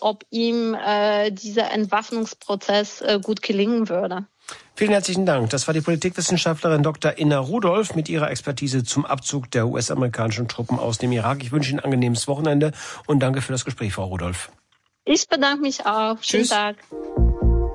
ob ihm dieser Entwaffnungsprozess gut gelingen würde. Vielen herzlichen Dank. Das war die Politikwissenschaftlerin Dr. Inna Rudolph mit ihrer Expertise zum Abzug der US-amerikanischen Truppen aus dem Irak. Ich wünsche Ihnen ein angenehmes Wochenende und danke für das Gespräch, Frau Rudolph. Ich bedanke mich auch. Schönen Tschüss. Tag.